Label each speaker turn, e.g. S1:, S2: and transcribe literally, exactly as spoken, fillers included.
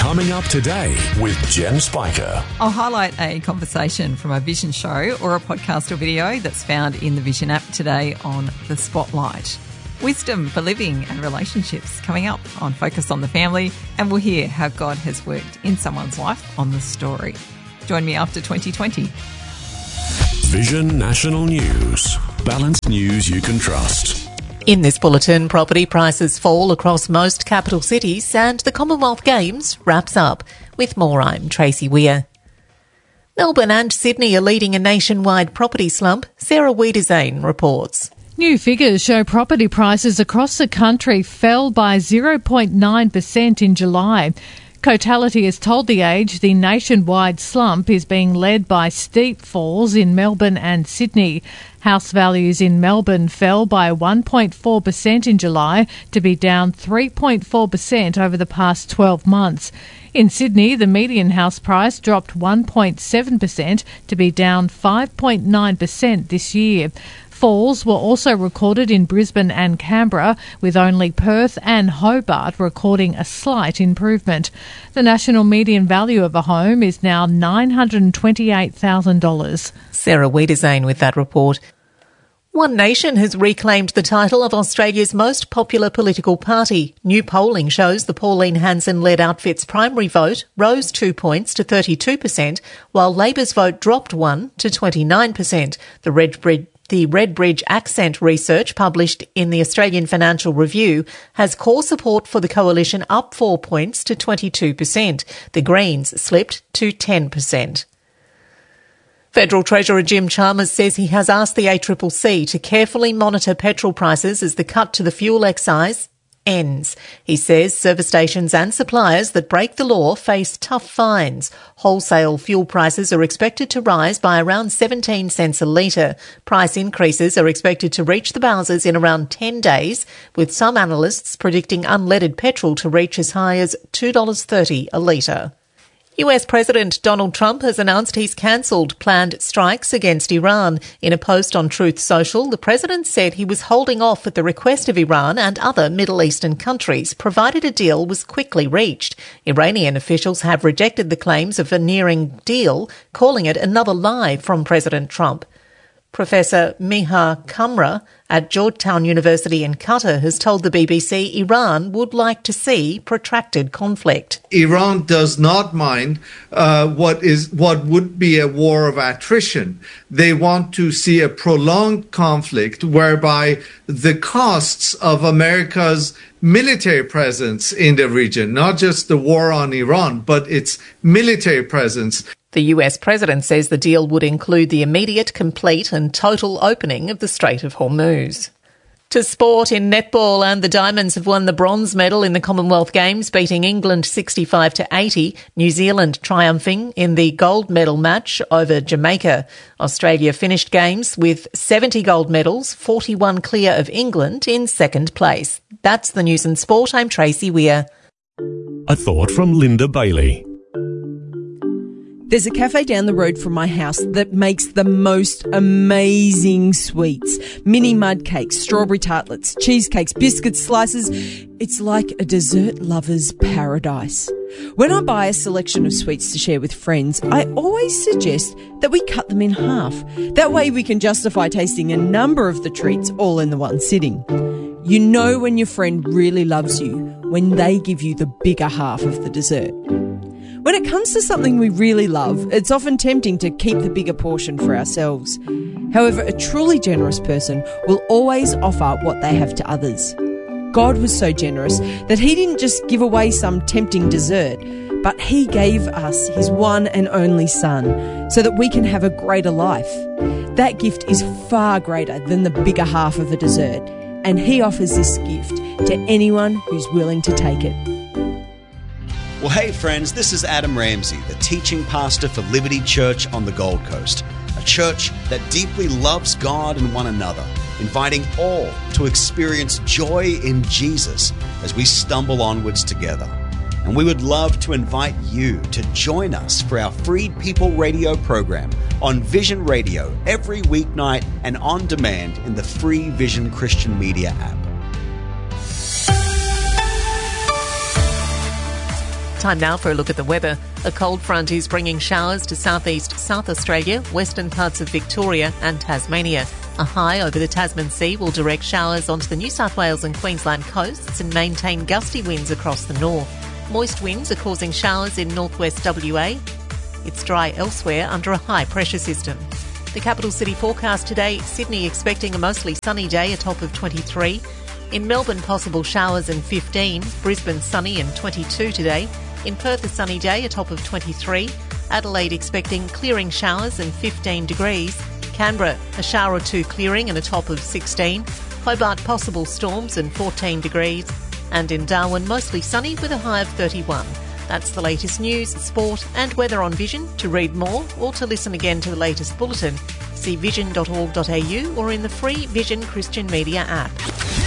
S1: Coming up today with Jen Spiker.
S2: I'll highlight a conversation from a Vision show or a podcast or video that's found in the Vision app today on The Spotlight. Wisdom for living and relationships coming up on Focus on the Family, and we'll hear how God has worked in someone's life on The Story. Join me after twenty twenty.
S1: Vision National News. Balanced news you can trust.
S3: In this bulletin, property prices fall across most capital cities and the Commonwealth Games wraps up. With more, I'm Tracy Weir. Melbourne and Sydney are leading a nationwide property slump. Sarah Wiedezane reports.
S4: New figures show property prices across the country fell by zero point nine percent in July. Cotality has told The Age the nationwide slump is being led by steep falls in Melbourne and Sydney. House values in Melbourne fell by one point four percent in July to be down three point four percent over the past twelve months. In Sydney, the median house price dropped one point seven percent to be down five point nine percent this year. Falls were also recorded in Brisbane and Canberra, with only Perth and Hobart recording a slight improvement. The national median value of a home is now nine hundred twenty-eight thousand dollars.
S3: Sarah Wiedezane with that report. One Nation has reclaimed the title of Australia's most popular political party. New polling shows the Pauline Hanson-led outfit's primary vote rose two points to thirty-two percent, while Labor's vote dropped one to twenty-nine percent. The Redbridge The Redbridge Accent research published in the Australian Financial Review has core support for the coalition up four points to twenty-two percent. The Greens slipped to ten percent. Federal Treasurer Jim Chalmers says he has asked the A C C C to carefully monitor petrol prices as the cut to the fuel excise ends. He says service stations and suppliers that break the law face tough fines. Wholesale fuel prices are expected to rise by around seventeen cents a litre. Price increases are expected to reach the Bowsers in around ten days, with some analysts predicting unleaded petrol to reach as high as two dollars thirty a litre. U S President Donald Trump has announced he's cancelled planned strikes against Iran. In a post on Truth Social, the president said he was holding off at the request of Iran and other Middle Eastern countries, provided a deal was quickly reached. Iranian officials have rejected the claims of a nearing deal, calling it another lie from President Trump. Professor Miha Kamra at Georgetown University in Qatar has told the B B C Iran would like to see protracted conflict.
S5: Iran does not mind uh, what is what would be a war of attrition. They want to see a prolonged conflict whereby the costs of America's military presence in the region, not just the war on Iran, but its military presence.
S3: The U S president says the deal would include the immediate, complete and total opening of the Strait of Hormuz. To sport in netball, and the Diamonds have won the bronze medal in the Commonwealth Games, beating England sixty-five to eighty, New Zealand triumphing in the gold medal match over Jamaica. Australia finished games with seventy gold medals, forty-one clear of England in second place. That's the news and sport. I'm Tracy Weir.
S1: A thought from Linda Bailey.
S6: There's a cafe down the road from my house that makes the most amazing sweets. Mini mud cakes, strawberry tartlets, cheesecakes, biscuits, slices. It's like a dessert lover's paradise. When I buy a selection of sweets to share with friends, I always suggest that we cut them in half. That way we can justify tasting a number of the treats all in the one sitting. You know when your friend really loves you when they give you the bigger half of the dessert. When it comes to something we really love, it's often tempting to keep the bigger portion for ourselves. However, a truly generous person will always offer what they have to others. God was so generous that he didn't just give away some tempting dessert, but he gave us his one and only Son so that we can have a greater life. That gift is far greater than the bigger half of a dessert, and he offers this gift to anyone who's willing to take it.
S7: Well, hey friends, this is Adam Ramsey, the teaching pastor for Liberty Church on the Gold Coast, a church that deeply loves God and one another, inviting all to experience joy in Jesus as we stumble onwards together. And we would love to invite you to join us for our Freed People radio program on Vision Radio every weeknight and on demand in the free Vision Christian Media app.
S3: Time now for a look at the weather. A cold front is bringing showers to southeast South Australia, western parts of Victoria and Tasmania. A high over the Tasman Sea will direct showers onto the New South Wales and Queensland coasts and maintain gusty winds across the north. Moist winds are causing showers in northwest W A. It's dry elsewhere under a high pressure system. The capital city forecast today, Sydney expecting a mostly sunny day, a top of twenty-three. In Melbourne, possible showers and fifteen. Brisbane, sunny and twenty-two today. In Perth, a sunny day, a top of twenty-three. Adelaide expecting clearing showers and fifteen degrees. Canberra, a shower or two clearing and a top of sixteen. Hobart, possible storms and fourteen degrees. And in Darwin, mostly sunny with a high of thirty-one. That's the latest news, sport and weather on Vision. To read more or to listen again to the latest bulletin, see vision dot org dot a u or in the free Vision Christian Media app.